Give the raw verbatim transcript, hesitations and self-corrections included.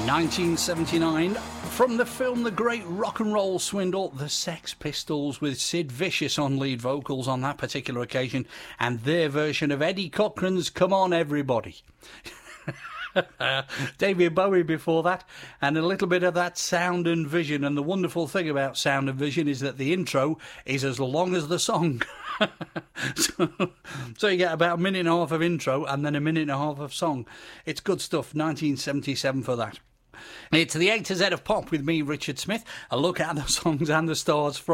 nineteen seventy-nine, from the film The Great Rock and Roll Swindle, the Sex Pistols with Sid Vicious on lead vocals on that particular occasion, and their version of Eddie Cochran's Come On Everybody. David Bowie before that, and a little bit of that Sound and Vision. And the wonderful thing about Sound and Vision is that the intro is as long as the song. so, so you get about a minute and a half of intro and then a minute and a half of song. It's good stuff. nineteen seventy-seven for that. It's the A to Z of Pop with me, Richard Smith. A look at the songs and the stars from